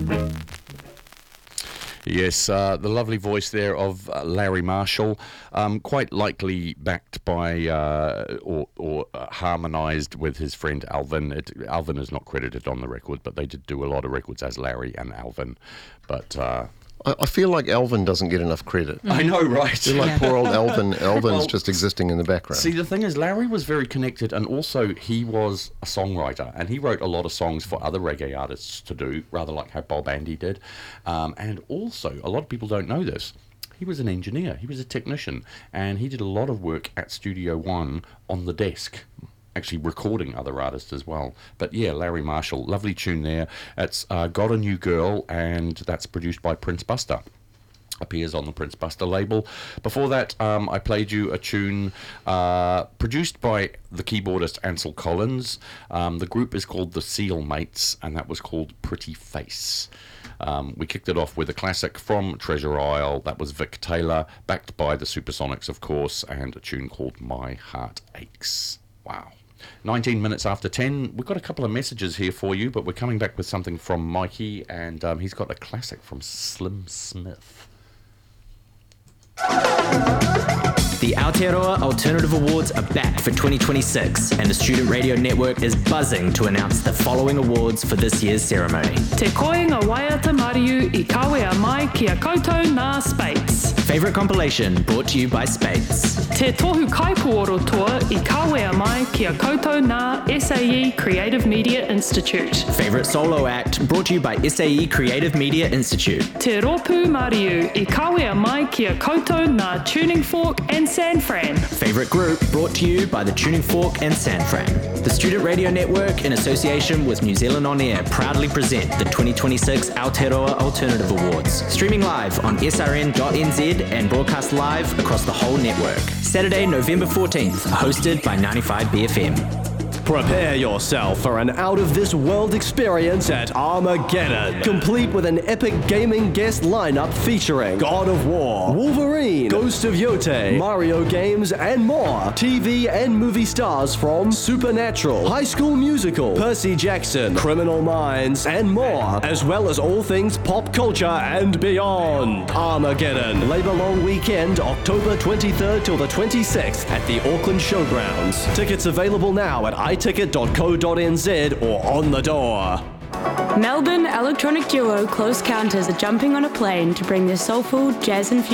Yes, the lovely voice there of Larry Marshall, quite likely backed by or harmonised with his friend Alvin. Alvin is not credited on the record, but they did do a lot of records as Larry and Alvin. But I feel like Alvin doesn't get enough credit. I know, right? I feel like poor old Alvin. Alvin's just existing in the background. See, the thing is, Larry was very connected, and also he was a songwriter, and he wrote a lot of songs for other reggae artists to do, rather like how Bob Andy did. And also, a lot of people don't know this, he was an engineer, he was a technician, and he did a lot of work at Studio One on the desk, actually recording other artists as well. But yeah, Larry Marshall, lovely tune there. It's Got a New Girl, and that's produced by Prince Buster. Appears on the Prince Buster label. Before that, I played you a tune produced by the keyboardist Ansel Collins. The group is called the Seal Mates, and that was called Pretty Face. We kicked it off with a classic from Treasure Isle. That was Vic Taylor, backed by the Supersonics, of course, and a tune called My Heart Aches. Wow. 19 minutes after 10. We've got a couple of messages here for you, but we're coming back with something from Mikey, and he's got a classic from Slim Smith. The Aotearoa Alternative Awards are back for 2026, and the Student Radio Network is buzzing to announce the following awards for this year's ceremony. Te koinga waiata mariu I kawea mai kia koutou nā Spates. Favorite compilation brought to you by Spates. Te tohu kaipuoro toa I kawea mai kia koutou nā SAE Creative Media Institute. Favorite solo act brought to you by SAE Creative Media Institute. Te ropu mariu I kawea mai kia koutou nā Tuning Fork and San Fran. Favorite group brought to you by the Tuning Fork and San Fran. The Student Radio Network, in association with New Zealand On Air, proudly present the 2026 Aotearoa Alternative Awards. Streaming live on srn.nz and broadcast live across the whole network. Saturday, November 14th, hosted by 95BFM. Prepare yourself for an out-of-this-world experience at Armageddon, complete with an epic gaming guest lineup featuring God of War, Wolverine, Ghost of Yote, Mario games, and more. TV and movie stars from Supernatural, High School Musical, Percy Jackson, Criminal Minds, and more, as well as all things pop culture and beyond. Armageddon, Labour Long Weekend, October 23rd till the 26th at the Auckland Showgrounds. Tickets available now at iticket.co.nz or on the door. Melbourne electronic duo Close Counters are jumping on a plane to bring their soulful jazz infused